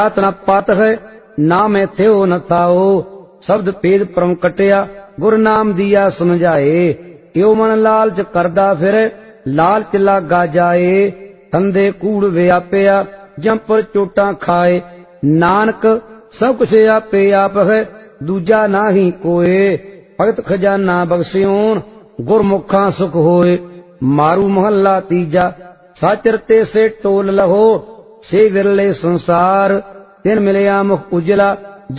जात न पात है, नाम है थियो न थाओ। शब्द भेद परम कटिया, गुर नाम दिया सुन जाए। यो मन लालच करदा फिरे, लालच लागा जाए। धंधे कूड़ व्यापिया, जंपर चोटा खाए। नानक सब कुछ आपे आप है, दूजा नाही कोए। भगत खजाना बख्शियोन, गुरमुखा सुख होए। मारू महला तीजा, साचरते से टोल लहो। से विरले संसार, तिन मिलया मुख उजला।